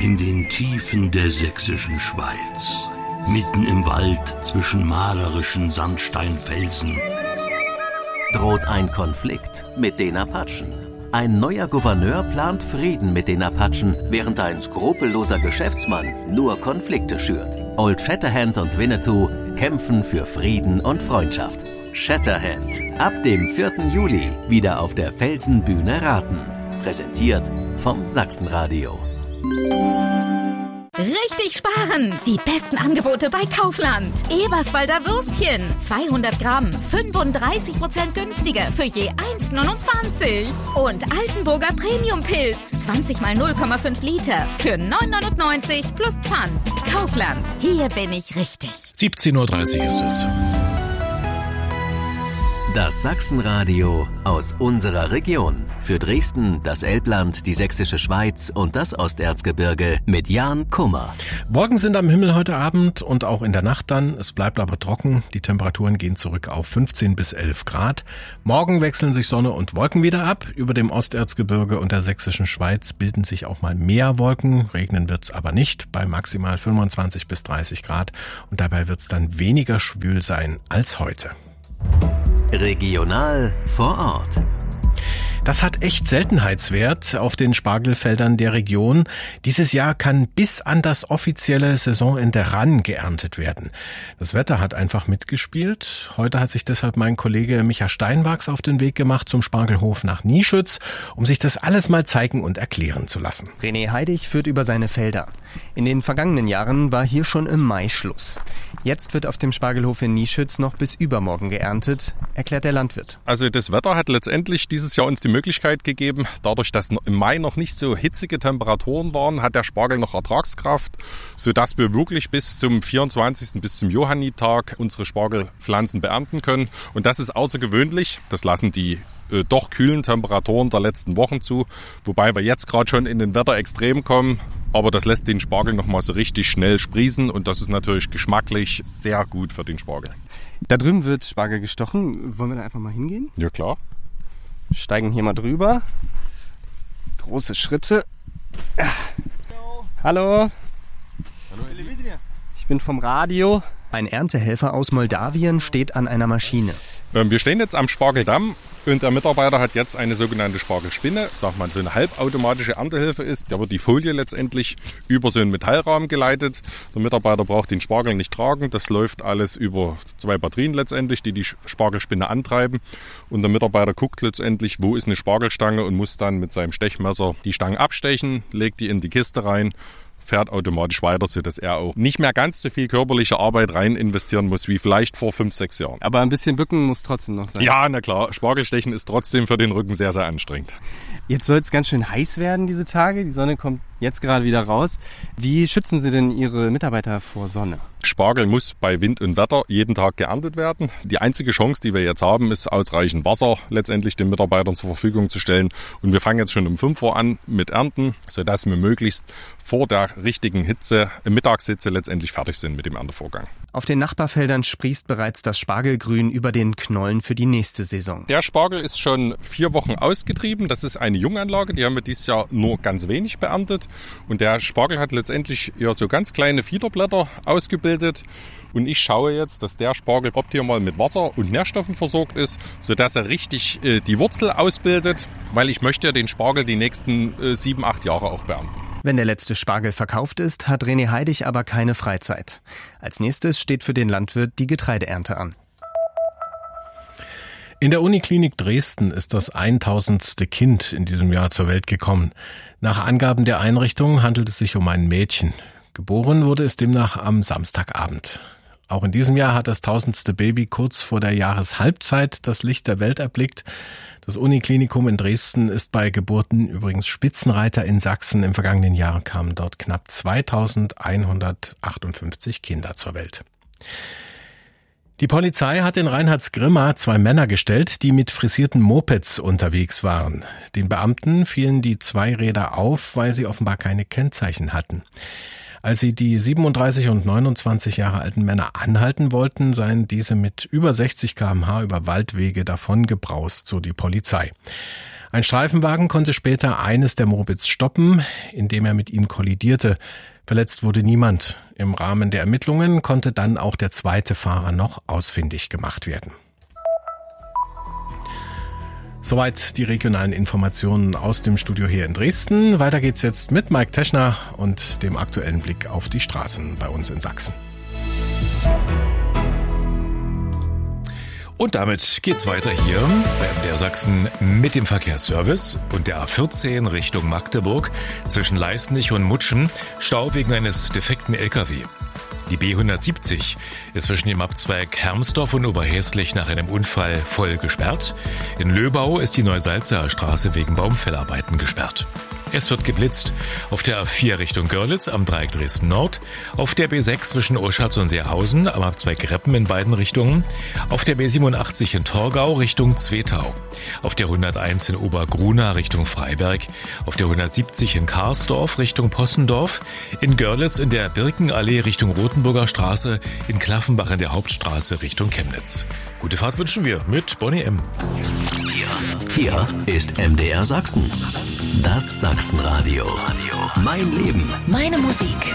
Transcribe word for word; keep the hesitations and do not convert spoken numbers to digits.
In den Tiefen der sächsischen Schweiz, mitten im Wald zwischen malerischen Sandsteinfelsen, droht ein Konflikt mit den Apachen. Ein neuer Gouverneur plant Frieden mit den Apachen, während ein skrupelloser Geschäftsmann nur Konflikte schürt. Old Shatterhand und Winnetou kämpfen für Frieden und Freundschaft. Shatterhand, ab dem vierten Juli wieder auf der Felsenbühne Raten. Präsentiert vom Sachsenradio. Richtig sparen! Die besten Angebote bei Kaufland. Eberswalder Würstchen, zweihundert Gramm, fünfunddreißig Prozent günstiger für je eins neunundzwanzig. Und Altenburger Premium-Pilz, zwanzig mal null Komma fünf Liter für neun neunundneunzig plus Pfand. Kaufland, hier bin ich richtig. siebzehn Uhr dreißig ist es. Das Sachsenradio aus unserer Region. Für Dresden, das Elbland, die Sächsische Schweiz und das Osterzgebirge mit Jan Kummer. Wolken sind am Himmel heute Abend und auch in der Nacht dann. Es bleibt aber trocken. Die Temperaturen gehen zurück auf fünfzehn bis elf Grad. Morgen wechseln sich Sonne und Wolken wieder ab. Über dem Osterzgebirge und der Sächsischen Schweiz bilden sich auch mal mehr Wolken. Regnen wird's aber nicht, bei maximal fünfundzwanzig bis dreißig Grad. Und dabei wird's dann weniger schwül sein als heute. Regional vor Ort. Das hat echt Seltenheitswert auf den Spargelfeldern der Region. Dieses Jahr kann bis an das offizielle Saisonende ran geerntet werden. Das Wetter hat einfach mitgespielt. Heute hat sich deshalb mein Kollege Micha Steinwachs auf den Weg gemacht zum Spargelhof nach Nieschütz, um sich das alles mal zeigen und erklären zu lassen. René Heidig führt über seine Felder. In den vergangenen Jahren war hier schon im Mai Schluss. Jetzt wird auf dem Spargelhof in Nieschütz noch bis übermorgen geerntet, erklärt der Landwirt. Also das Wetter hat letztendlich dieses Jahr uns die Möglichkeit gegeben, dadurch, dass im Mai noch nicht so hitzige Temperaturen waren, hat der Spargel noch Ertragskraft, sodass wir wirklich bis zum vierundzwanzigsten bis zum Johannitag unsere Spargelpflanzen beernten können. Und das ist außergewöhnlich. Das lassen die äh, doch kühlen Temperaturen der letzten Wochen zu, wobei wir jetzt gerade schon in den Wetterextrem kommen. Aber das lässt den Spargel noch mal so richtig schnell sprießen und das ist natürlich geschmacklich sehr gut für den Spargel. Da drüben wird Spargel gestochen. Wollen wir da einfach mal hingehen? Ja, klar. Steigen hier mal drüber. Große Schritte. Ja. Hallo. Hallo. Ich bin vom Radio. Ein Erntehelfer aus Moldawien steht an einer Maschine. Wir stehen jetzt am Spargeldamm und der Mitarbeiter hat jetzt eine sogenannte Spargelspinne. Ich sag mal, so eine halbautomatische Erntehilfe ist. Da wird die Folie letztendlich über so einen Metallrahmen geleitet. Der Mitarbeiter braucht den Spargel nicht tragen. Das läuft alles über zwei Batterien letztendlich, die die Spargelspinne antreiben. Und der Mitarbeiter guckt letztendlich, wo ist eine Spargelstange und muss dann mit seinem Stechmesser die Stange abstechen, legt die in die Kiste rein, fährt automatisch weiter, sodass er auch nicht mehr ganz so viel körperliche Arbeit rein investieren muss, wie vielleicht vor fünf, sechs Jahren. Aber ein bisschen bücken muss trotzdem noch sein. Ja, na klar. Spargelstechen ist trotzdem für den Rücken sehr, sehr anstrengend. Jetzt soll es ganz schön heiß werden diese Tage. Die Sonne kommt jetzt gerade wieder raus. Wie schützen Sie denn Ihre Mitarbeiter vor Sonne? Spargel muss bei Wind und Wetter jeden Tag geerntet werden. Die einzige Chance, die wir jetzt haben, ist ausreichend Wasser letztendlich den Mitarbeitern zur Verfügung zu stellen. Und wir fangen jetzt schon um fünf Uhr an mit Ernten, sodass wir möglichst vor der richtigen Hitze, Mittagshitze letztendlich fertig sind mit dem Erntevorgang. Auf den Nachbarfeldern sprießt bereits das Spargelgrün über den Knollen für die nächste Saison. Der Spargel ist schon vier Wochen ausgetrieben. Das ist eine Junganlage, die haben wir dieses Jahr nur ganz wenig beerntet. Und der Spargel hat letztendlich ja so ganz kleine Fiederblätter ausgebildet. Und ich schaue jetzt, dass der Spargel optimal mit Wasser und Nährstoffen versorgt ist, sodass er richtig äh, die Wurzel ausbildet, weil ich möchte den Spargel die nächsten äh, sieben, acht Jahre auch beernten. Wenn der letzte Spargel verkauft ist, hat René Heidig aber keine Freizeit. Als nächstes steht für den Landwirt die Getreideernte an. In der Uniklinik Dresden ist das tausendste Kind in diesem Jahr zur Welt gekommen. Nach Angaben der Einrichtung handelt es sich um ein Mädchen. Geboren wurde es demnach am Samstagabend. Auch in diesem Jahr hat das tausendste Baby kurz vor der Jahreshalbzeit das Licht der Welt erblickt. Das Uniklinikum in Dresden ist bei Geburten übrigens Spitzenreiter in Sachsen. Im vergangenen Jahr kamen dort knapp zweitausendeinhundertachtundfünfzig Kinder zur Welt. Die Polizei hat in Reinhardsgrimma zwei Männer gestellt, die mit frisierten Mopeds unterwegs waren. Den Beamten fielen die Zweiräder auf, weil sie offenbar keine Kennzeichen hatten. Als sie die siebenunddreißig und neunundzwanzig Jahre alten Männer anhalten wollten, seien diese mit über sechzig Kilometer pro Stunde über Waldwege davongebraust, so die Polizei. Ein Streifenwagen konnte später eines der Mopeds stoppen, indem er mit ihm kollidierte. Verletzt wurde niemand. Im Rahmen der Ermittlungen konnte dann auch der zweite Fahrer noch ausfindig gemacht werden. Soweit die regionalen Informationen aus dem Studio hier in Dresden. Weiter geht's jetzt mit Mike Teschner und dem aktuellen Blick auf die Straßen bei uns in Sachsen. Und damit geht's weiter hier bei M D R Sachsen mit dem Verkehrsservice und der A vierzehn Richtung Magdeburg zwischen Leistenich und Mutschen. Stau wegen eines defekten L K W. Die B hundertsiebzig ist zwischen dem Abzweig Hermsdorf und Oberhäslich nach einem Unfall voll gesperrt. In Löbau ist die Neusalzer Straße wegen Baumfellarbeiten gesperrt. Es wird geblitzt auf der A vier Richtung Görlitz am Dreieck Dresden Nord, auf der B sechs zwischen Oschatz und Seehausen am Abzweig Reppen in beiden Richtungen, auf der B siebenundachtzig in Torgau Richtung Zwetau, auf der hunderteins in Obergruna Richtung Freiberg, auf der hundertsiebzig in Karsdorf Richtung Possendorf, in Görlitz in der Birkenallee Richtung Rotenburger Straße, in Klaffenbach in der Hauptstraße Richtung Chemnitz. Gute Fahrt wünschen wir mit Bonnie M. Hier, hier ist M D R Sachsen. Das Sachsenradio. Mein Leben. Meine Musik.